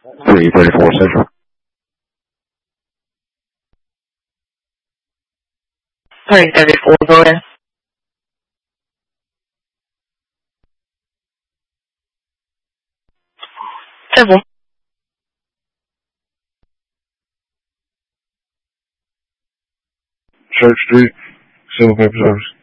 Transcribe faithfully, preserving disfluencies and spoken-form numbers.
three thirty-four Central. three thirty-four, go ahead. Simple. Church Street, Civil Paper Service.